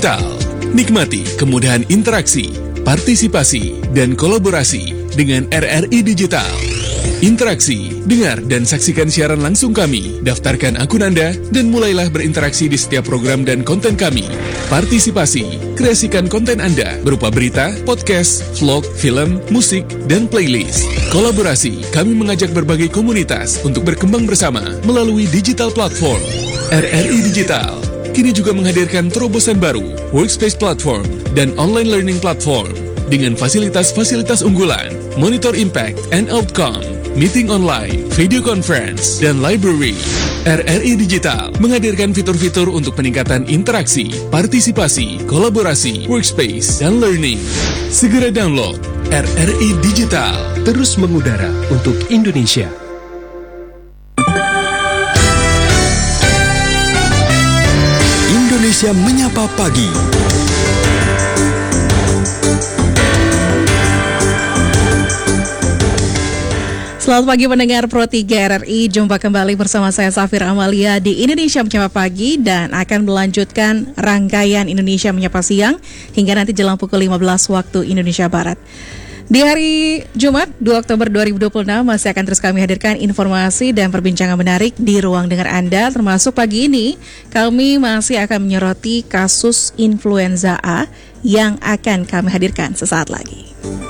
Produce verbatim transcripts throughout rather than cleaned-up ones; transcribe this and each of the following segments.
Digital. Nikmati kemudahan interaksi, partisipasi, dan kolaborasi dengan R R I Digital. Interaksi, dengar dan saksikan siaran langsung kami, daftarkan akun Anda, dan mulailah berinteraksi di setiap program dan konten kami. Partisipasi, kreasikan konten Anda berupa berita, podcast, vlog, film, musik, dan playlist. Kolaborasi, kami mengajak berbagai komunitas untuk berkembang bersama melalui digital platform. R R I Digital kini juga menghadirkan terobosan baru, workspace platform, dan online learning platform dengan fasilitas-fasilitas unggulan, monitor impact and outcome, meeting online, video conference, dan library. R R I Digital menghadirkan fitur-fitur untuk peningkatan interaksi, partisipasi, kolaborasi, workspace, dan learning. Segera download R R I Digital. Terus mengudara untuk Indonesia. Indonesia Menyapa Pagi. Selamat pagi pendengar Pro tiga R R I, jumpa kembali bersama saya Safira Amalia di Indonesia Menyapa Pagi dan akan melanjutkan rangkaian Indonesia Menyapa Siang hingga nanti jelang pukul lima belas waktu Indonesia Barat. Di hari Jumat dua Oktober dua ribu dua puluh enam masih akan terus kami hadirkan informasi dan perbincangan menarik di ruang dengar Anda, termasuk pagi ini kami masih akan menyoroti kasus influenza A yang akan kami hadirkan sesaat lagi.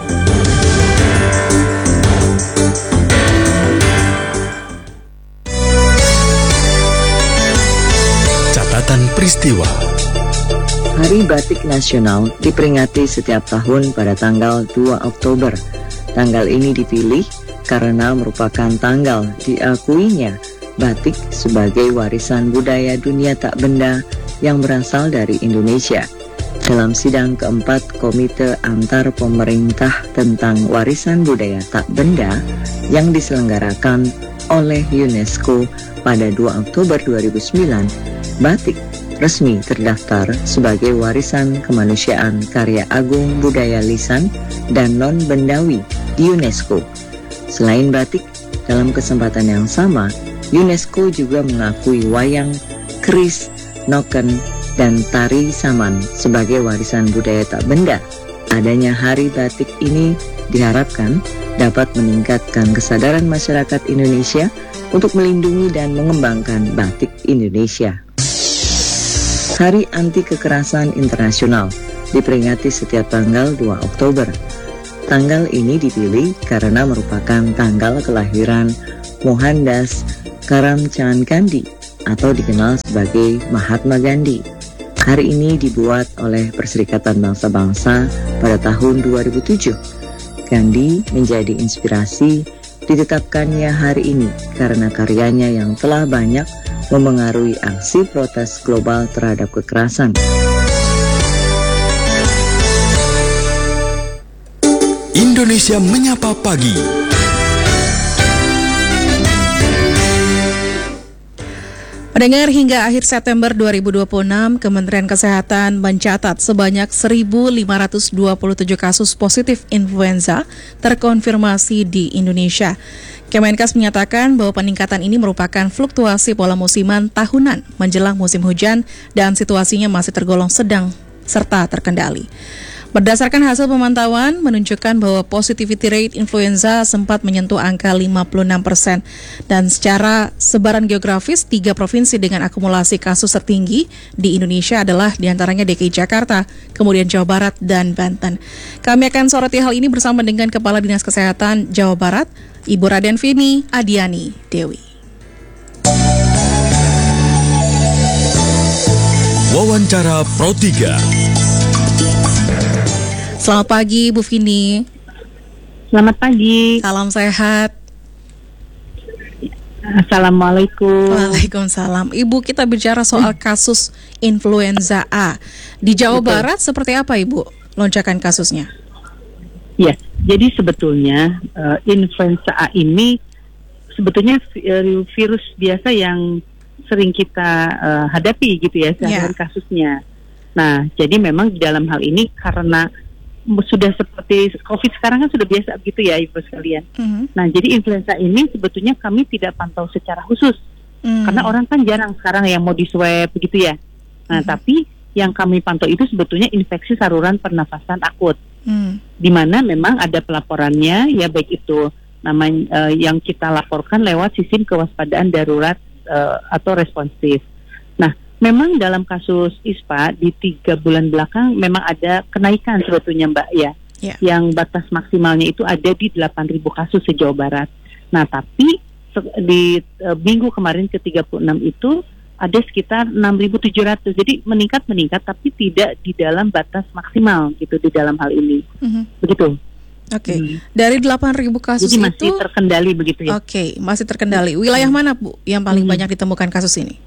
Catatan peristiwa. Hari Batik Nasional diperingati setiap tahun pada tanggal dua Oktober. Tanggal ini dipilih karena merupakan tanggal diakuinya batik sebagai warisan budaya dunia tak benda yang berasal dari Indonesia. Dalam sidang keempat Komite Antar Pemerintah tentang Warisan Budaya Tak Benda yang diselenggarakan oleh UNESCO pada dua Oktober dua ribu sembilan, batik resmi terdaftar sebagai warisan kemanusiaan karya agung budaya lisan dan non-bendawi di UNESCO. Selain batik, dalam kesempatan yang sama, UNESCO juga mengakui wayang, keris, noken, dan tari saman sebagai warisan budaya tak benda. Adanya Hari Batik ini diharapkan dapat meningkatkan kesadaran masyarakat Indonesia untuk melindungi dan mengembangkan batik Indonesia. Hari Anti Kekerasan Internasional diperingati setiap tanggal dua Oktober. Tanggal ini dipilih karena merupakan tanggal kelahiran Mohandas Karamchand Gandhi atau dikenal sebagai Mahatma Gandhi. Hari ini dibuat oleh Perserikatan Bangsa-Bangsa pada tahun dua ribu tujuh. Gandhi menjadi inspirasi ditetapkannya hari ini karena karyanya yang telah banyak memengaruhi aksi protes global terhadap kekerasan. Indonesia Menyapa Pagi. Pendengar, hingga akhir September dua ribu dua puluh enam, Kementerian Kesehatan mencatat sebanyak seribu lima ratus dua puluh tujuh kasus positif influenza terkonfirmasi di Indonesia. Kemenkes menyatakan bahwa peningkatan ini merupakan fluktuasi pola musiman tahunan menjelang musim hujan dan situasinya masih tergolong sedang serta terkendali. Berdasarkan hasil pemantauan menunjukkan bahwa positivity rate influenza sempat menyentuh angka lima puluh enam persen dan secara sebaran geografis tiga provinsi dengan akumulasi kasus tertinggi di Indonesia adalah diantaranya D K I Jakarta, kemudian Jawa Barat dan Banten. Kami akan soroti hal ini bersama dengan Kepala Dinas Kesehatan Jawa Barat, Ibu Raden Vini Adiani Dewi. Wawancara Pro tiga. Selamat pagi Bu Vini. Selamat pagi. Salam sehat. Assalamualaikum. Waalaikumsalam. Ibu, kita bicara soal kasus influenza A. Di Jawa Betul. Barat seperti apa Ibu lonjakan kasusnya? Ya, jadi sebetulnya uh, influenza A ini sebetulnya uh, virus biasa yang sering kita uh, hadapi gitu ya sehari-hari yeah. kasusnya. Nah, jadi memang di dalam hal ini karena sudah seperti COVID sekarang kan sudah biasa begitu ya Ibu sekalian. Mm-hmm. Nah, jadi influenza ini sebetulnya kami tidak pantau secara khusus. Mm-hmm. Karena orang kan jarang sekarang yang mau di swab begitu ya. Nah, mm-hmm. tapi yang kami pantau itu sebetulnya infeksi saluran pernafasan akut, hmm. di mana memang ada pelaporannya, ya baik itu namanya uh, yang kita laporkan lewat sistem kewaspadaan darurat uh, atau responsif. Nah, memang dalam kasus I S P A di tiga bulan belakang memang ada kenaikan sebetulnya Mbak ya, yeah. yang batas maksimalnya itu ada di delapan ribu kasus se-Jawa Barat. Nah, tapi di uh, minggu kemarin ke tiga puluh enam itu ada sekitar enam ribu tujuh ratus. Jadi meningkat-meningkat tapi tidak di dalam batas maksimal gitu di dalam hal ini. Mm-hmm. Begitu. Oke. Okay. Hmm. Dari delapan ribu kasus Jadi masih itu terkendali begitu ya. Oke, okay, masih terkendali. Wilayah mana Bu yang paling hmm. banyak ditemukan kasus ini?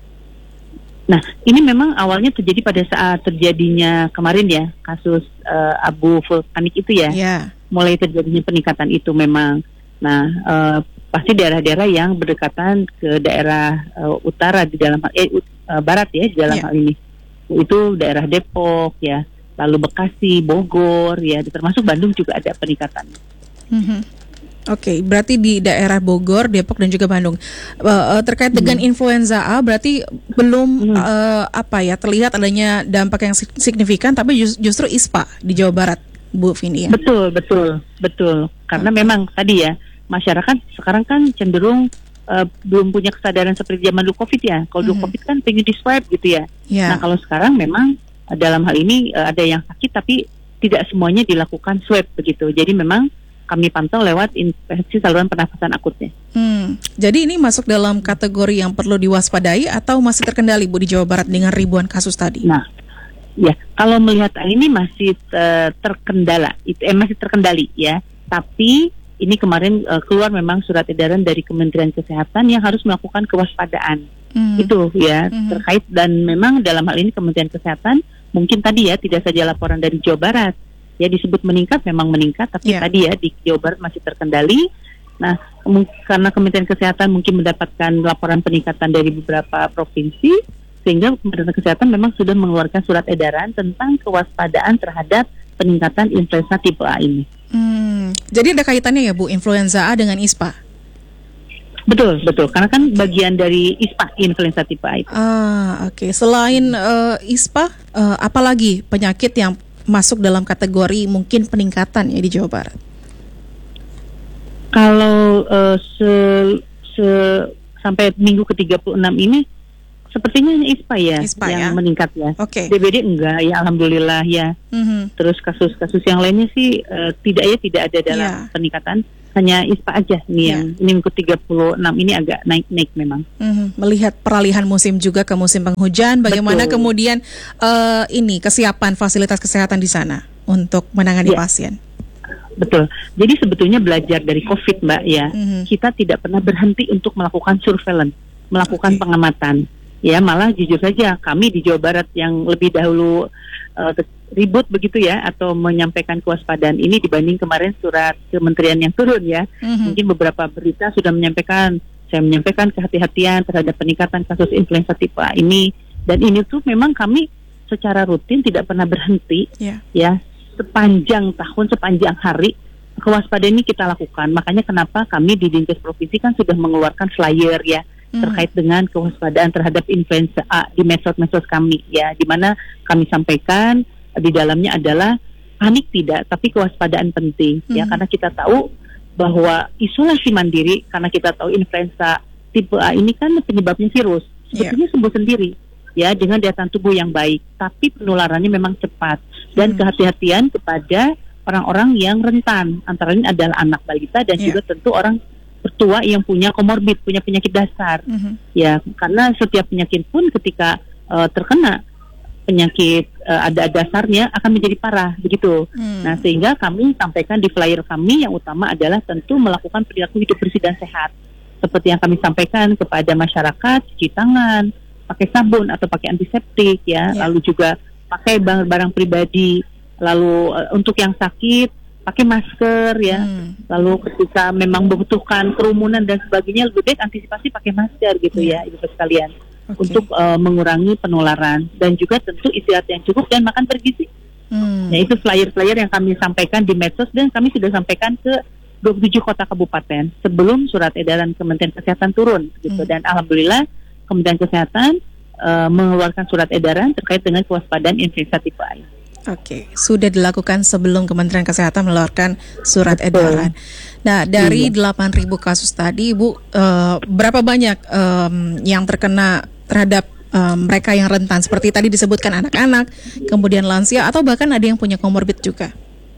Nah, ini memang awalnya terjadi pada saat terjadinya kemarin ya, kasus uh, abu vulkanik itu ya. Yeah. Mulai terjadinya peningkatan itu memang. Nah, uh, pasti daerah-daerah yang berdekatan ke daerah uh, utara di dalam eh, uh, barat ya di dalam yeah. hal ini. Itu daerah Depok ya, lalu Bekasi, Bogor ya, termasuk Bandung juga ada peningkatan. Mm-hmm. Oke, okay, berarti di daerah Bogor, Depok dan juga Bandung. Uh, uh, terkait dengan hmm. influenza A, berarti belum hmm. uh, apa ya terlihat adanya dampak yang signifikan, tapi just, justru I S P A di Jawa Barat, Bu Vini ya. Betul, betul, betul. Karena okay. memang tadi ya masyarakat sekarang kan cenderung uh, belum punya kesadaran seperti zaman dulu COVID ya. Kalau dulu hmm. COVID kan pengen di swab gitu ya. Yeah. Nah kalau sekarang memang uh, dalam hal ini uh, ada yang sakit tapi tidak semuanya dilakukan swab begitu. Jadi memang kami pantau lewat infeksi saluran pernafasan akutnya. Hmm. Jadi ini masuk dalam kategori yang perlu diwaspadai atau masih terkendali Bu di Jawa Barat dengan ribuan kasus tadi? Nah, ya kalau melihat ini masih uh, terkendala, itu eh, masih terkendali ya. Tapi ini kemarin uh, keluar memang surat edaran dari Kementerian Kesehatan yang harus melakukan kewaspadaan. Hmm. Itu ya hmm. terkait dan memang dalam hal ini Kementerian Kesehatan mungkin tadi ya tidak saja laporan dari Jawa Barat. Ya disebut meningkat memang meningkat, tapi yeah. tadi ya di Jawa Barat masih terkendali. Nah, ke- karena Kementerian Kesehatan mungkin mendapatkan laporan peningkatan dari beberapa provinsi, sehingga Kementerian Kesehatan memang sudah mengeluarkan surat edaran tentang kewaspadaan terhadap peningkatan influenza tipe A ini. Hmm, jadi ada kaitannya ya Bu, influenza A dengan I S P A? Betul, betul. Karena kan bagian dari I S P A, influenza tipe A itu. Ah, oke. Okay. Selain uh, I S P A, uh, apalagi penyakit yang masuk dalam kategori mungkin peningkatan ya di Jawa Barat? Kalau uh, se, se, sampai minggu ke tiga puluh enam ini sepertinya I S P A ya I S P A yang ya? meningkat ya. Oke. Okay. D B D enggak ya, alhamdulillah ya. Mm-hmm. Terus kasus-kasus yang lainnya sih uh, tidak ya tidak ada dalam yeah. peningkatan. Hanya I S P A aja nih yeah. yang minggu tiga puluh enam ini agak naik-naik memang. Mm-hmm. Melihat peralihan musim juga ke musim penghujan, bagaimana Betul. kemudian uh, ini kesiapan fasilitas kesehatan di sana untuk menangani yeah. pasien? Betul. Jadi sebetulnya belajar dari COVID Mbak ya, mm-hmm. kita tidak pernah berhenti untuk melakukan surveillance, melakukan okay. pengamatan. Ya malah jujur saja kami di Jawa Barat yang lebih dahulu uh, ribut begitu ya atau menyampaikan kewaspadaan ini dibanding kemarin surat kementerian yang turun ya. Mm-hmm. Mungkin beberapa berita sudah menyampaikan, saya menyampaikan kehati-hatian terhadap peningkatan kasus influenza tipe A ini, dan ini tuh memang kami secara rutin tidak pernah berhenti yeah. ya sepanjang tahun, sepanjang hari kewaspadaan ini kita lakukan. Makanya kenapa kami di Dinkes Provinsi kan sudah mengeluarkan flyer ya Hmm. terkait dengan kewaspadaan terhadap influenza A di medsos-medsos kami ya, di mana kami sampaikan di dalamnya adalah panik tidak, tapi kewaspadaan penting hmm. ya, karena kita tahu bahwa isolasi mandiri, karena kita tahu influenza tipe A ini kan penyebabnya virus, sebetulnya yeah. sembuh sendiri ya dengan daya tahan tubuh yang baik, tapi penularannya memang cepat dan hmm. kehati-hatian kepada orang-orang yang rentan, antara lain adalah anak balita dan yeah. juga tentu orang bertua yang punya komorbid, punya penyakit dasar, mm-hmm. ya karena setiap penyakit pun ketika uh, terkena penyakit uh, ada dasarnya akan menjadi parah begitu. Mm. Nah sehingga kami sampaikan di flyer kami yang utama adalah tentu melakukan perilaku hidup bersih dan sehat, seperti yang kami sampaikan kepada masyarakat, cuci tangan, pakai sabun atau pakai antiseptik ya, yeah. lalu juga pakai barang-barang pribadi, lalu uh, untuk yang sakit pakai masker ya, hmm. lalu ketika memang membutuhkan kerumunan dan sebagainya lebih baik antisipasi pakai masker gitu hmm. ya ibu sekalian okay. untuk uh, mengurangi penularan, dan juga tentu istirahat yang cukup dan makan bergizi. Hmm. Nah itu flyer-flyer yang kami sampaikan di medsos dan kami sudah sampaikan ke dua puluh tujuh kota kabupaten sebelum surat edaran Kementerian Kesehatan turun gitu hmm. dan alhamdulillah Kementerian Kesehatan uh, mengeluarkan surat edaran terkait dengan kewaspadaan influenza tipe A. Oke, sudah dilakukan sebelum Kementerian Kesehatan mengeluarkan surat Betul. edaran. Nah, dari Iya. delapan ribu kasus tadi, Bu, uh, berapa banyak um, yang terkena terhadap um, mereka yang rentan? Seperti tadi disebutkan anak-anak, kemudian lansia, atau bahkan ada yang punya komorbid juga?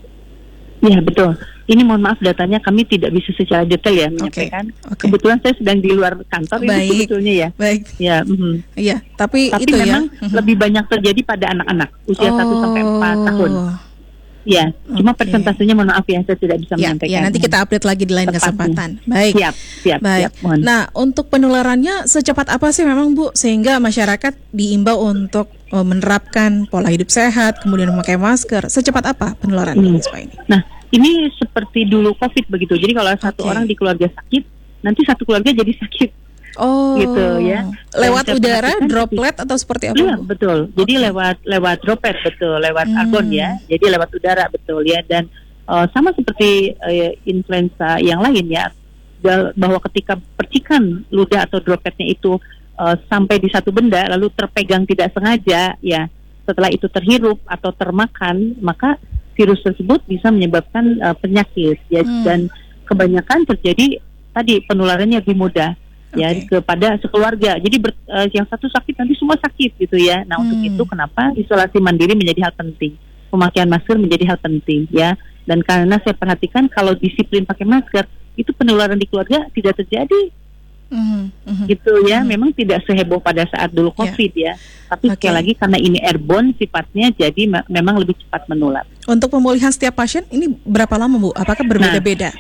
Iya, betul. Ini mohon maaf datanya kami tidak bisa secara detail ya menyampaikan. Okay. Okay. Kebetulan saya sedang di luar kantor ini sebetulnya ya. Baik. Ya, mm-hmm. Iya, tapi, tapi itu memang ya. lebih banyak terjadi pada anak-anak usia oh. satu sampai empat tahun. Ya, cuma Okay. persentasenya mohon maaf ya saya tidak bisa Ya, menyampaikan. ya, nanti kita update lagi di lain Tepatnya. kesempatan. Baik. Siap, siap, Baik. siap. Mohon. Nah, untuk penularannya secepat apa sih memang, Bu, sehingga masyarakat diimbau untuk uh, menerapkan pola hidup sehat, kemudian memakai masker. Secepat apa penularan Hmm. ispa ini? Nah, ini seperti dulu COVID begitu. Jadi kalau satu Oke. orang di keluarga sakit, nanti satu keluarga jadi sakit. Oh, Gitu ya. Lewat Dan saya udara, perhatikan droplet atau seperti apa, Iya, Bu? betul. Jadi Oke. lewat lewat droplet betul, lewat Hmm. argon ya. Jadi lewat udara betul ya. Dan uh, sama seperti uh, influenza yang lain ya, da- bahwa ketika percikan ludah atau dropletnya itu uh, sampai di satu benda lalu terpegang tidak sengaja ya, setelah itu terhirup atau termakan, maka virus tersebut bisa menyebabkan uh, penyakit ya. Hmm. Dan kebanyakan terjadi tadi penularannya lebih mudah ya Oke. kepada sekeluarga. Jadi ber, uh, yang satu sakit nanti semua sakit gitu ya. Nah, untuk Hmm. itu kenapa isolasi mandiri menjadi hal penting. Pemakaian masker menjadi hal penting ya. Dan karena saya perhatikan kalau disiplin pakai masker, itu penularan di keluarga tidak terjadi Mhm, mhm. gitu ya. Hmm. Memang tidak seheboh pada saat dulu Ya. COVID ya. Tapi Oke. sekali lagi karena ini airborne sifatnya, jadi me- memang lebih cepat menular. Untuk pemulihan setiap pasien ini berapa lama, Bu? Apakah berbeda-beda?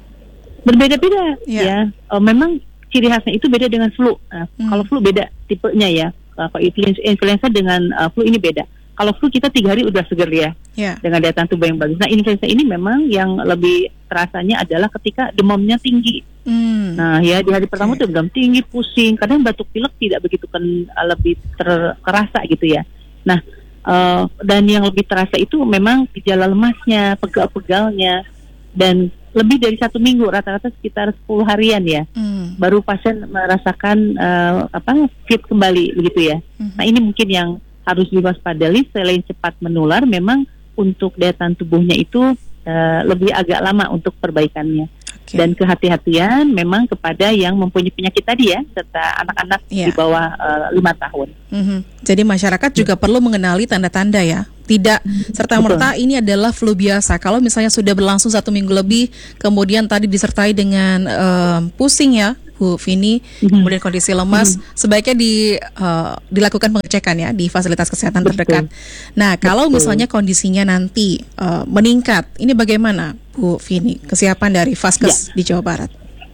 Berbeda-beda Ya. ya. Uh, memang ciri khasnya itu beda dengan flu. Nah, Hmm. Kalau flu beda tipenya ya. Uh, kalau influenza, influenza dengan uh, flu ini beda. Kalau flu kita tiga hari udah seger ya, Ya. dengan daya tahan tubuh yang bagus. Nah, influenza ini memang yang lebih terasanya adalah ketika demamnya tinggi. Hmm. Nah, ya di hari pertama Oke. tuh demam tinggi, pusing, kadang batuk pilek tidak begitu kan uh, lebih terasa gitu ya. Nah, uh, dan yang lebih terasa itu memang gejala lemasnya, pegal-pegalnya, dan lebih dari satu minggu, rata-rata sekitar sepuluh harian ya, Hmm. baru pasien merasakan uh, apa fit kembali begitu ya. Mhm. Nah, ini mungkin yang harus diwaspadai. Selain cepat menular, memang untuk daya tahan tubuhnya itu uh, lebih agak lama untuk perbaikannya. Oke. Dan kehati-hatian memang kepada yang mempunyai penyakit tadi ya, serta anak-anak Iya. di bawah uh, lima tahun. Mhm. Jadi masyarakat juga perlu mengenali tanda-tanda ya. Tidak serta-merta ini adalah flu biasa. Kalau misalnya sudah berlangsung satu minggu lebih, kemudian tadi disertai dengan em, pusing ya, Bu Vini, Mhm. kemudian kondisi lemas, sebaiknya di, eh, dilakukan pengecekan ya di fasilitas kesehatan Betul. terdekat. Nah, kalau Betul. misalnya kondisinya nanti eh, meningkat, ini bagaimana, Bu Vini, kesiapan dari Vaskes di Jawa Barat?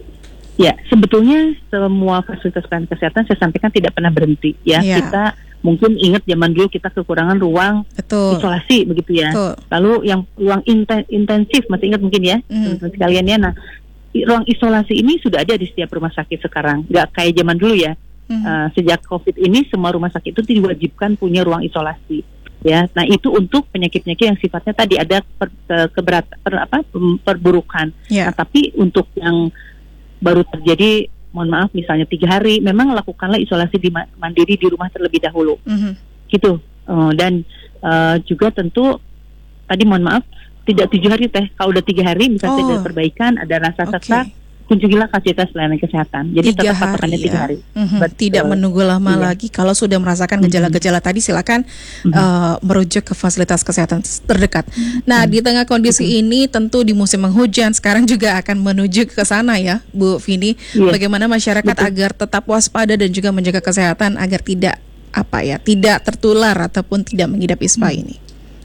Ya, sebetulnya semua fasilitas pelayanan kesehatan saya sampaikan tidak pernah berhenti ya. Iya. Kita mungkin ingat zaman dulu kita kekurangan ruang Betul. isolasi begitu ya. Betul. Lalu yang ruang inten- intensif masih ingat mungkin ya, Mm. teman-teman sekalian ya. Nah, i- ruang isolasi ini sudah ada di setiap rumah sakit sekarang. Nggak kayak zaman dulu ya. Mhm. Uh, sejak COVID ini semua rumah sakit itu diwajibkan punya ruang isolasi. Ya, nah itu untuk penyakit-penyakit yang sifatnya tadi ada per, ke- keberat per, apa pem- perburukan. Ya. Nah, tapi untuk yang baru terjadi, mohon maaf, misalnya tiga hari, memang lakukanlah isolasi di ma- mandiri di rumah terlebih dahulu, Mhm. gitu. Uh, dan uh, juga tentu tadi mohon maaf tidak tujuh hari teh, kalau udah tiga hari misalnya Oh. ada perbaikan, ada rasa Oke. sesak, kunjungilah fasilitas pelayanan kesehatan. Jadi tiga tetap patokannya hari tiga ya. hari. Mhm. Betul. Tidak menunggu lama Iya. lagi. Kalau sudah merasakan gejala-gejala tadi, silakan Mhm. eh, merujuk ke fasilitas kesehatan terdekat. Nah, di tengah kondisi ini, tentu di musim penghujan sekarang juga akan menuju ke sana ya, Bu Vini. Iya. Bagaimana masyarakat Betul. agar tetap waspada dan juga menjaga kesehatan agar tidak apa ya, tidak tertular ataupun tidak mengidap ispa ini.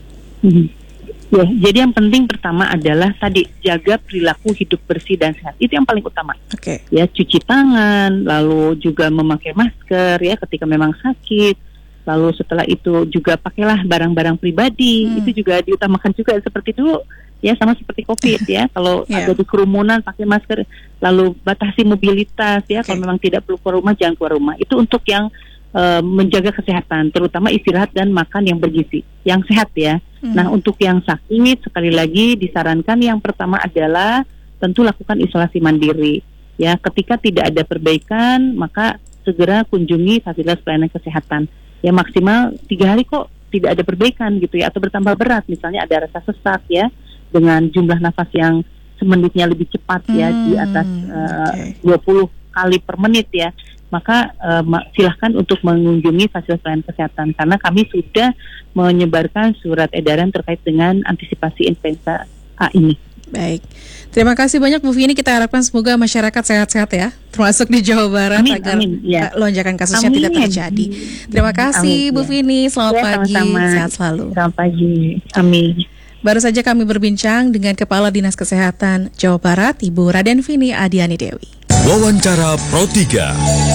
Mhm. Ya, jadi yang penting pertama adalah tadi jaga perilaku hidup bersih dan sehat. Itu yang paling utama. Oke. Ya, cuci tangan, lalu juga memakai masker ya ketika memang sakit. Lalu setelah itu juga pakailah barang-barang pribadi. Hmm. Itu juga diutamakan juga seperti dulu ya, sama seperti COVID ya. Kalau Yeah. ada di kerumunan pakai masker, lalu batasi mobilitas ya. Oke. Kalau memang tidak perlu keluar rumah, jangan keluar rumah. Itu untuk yang uh, menjaga kesehatan, terutama istirahat dan makan yang bergizi, yang sehat ya. Hmm. Nah, untuk yang sakit sekali lagi disarankan yang pertama adalah tentu lakukan isolasi mandiri. Ya, ketika tidak ada perbaikan, maka segera kunjungi fasilitas pelayanan kesehatan. Ya maksimal tiga hari kok tidak ada perbaikan gitu ya, atau bertambah berat, misalnya ada rasa sesak ya, dengan jumlah nafas yang semenitnya lebih cepat ya, hmm, di atas uh, okay. dua puluh kali per menit ya, maka uh, silahkan untuk mengunjungi fasilitas pelayanan kesehatan, karena kami sudah menyebarkan surat edaran terkait dengan antisipasi influenza A ini. Baik, terima kasih banyak Bu Vini. Kita harapkan semoga masyarakat sehat-sehat ya, termasuk di Jawa Barat, amin, agar amin, ya. lonjakan kasusnya amin. tidak terjadi. Terima kasih amin, Bu ya. Vini, selamat ya, pagi, sama-sama. Sehat selalu. Selamat pagi, amin. Baru saja kami berbincang dengan Kepala Dinas Kesehatan Jawa Barat, Ibu Raden Vini Adiani Dewi. Wawancara Pro tiga.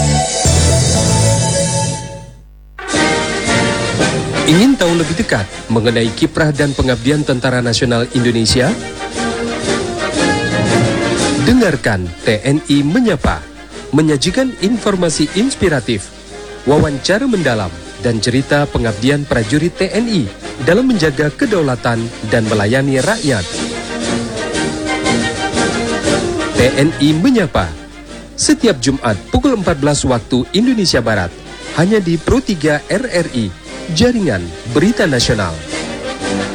Ingin tahu lebih dekat mengenai kiprah dan pengabdian Tentara Nasional Indonesia? Dengarkan T N I Menyapa, menyajikan informasi inspiratif, wawancara mendalam, dan cerita pengabdian prajurit T N I dalam menjaga kedaulatan dan melayani rakyat. T N I Menyapa, setiap Jumat pukul empat belas waktu Indonesia Barat, hanya di Pro tiga R R I, Jaringan Berita Nasional.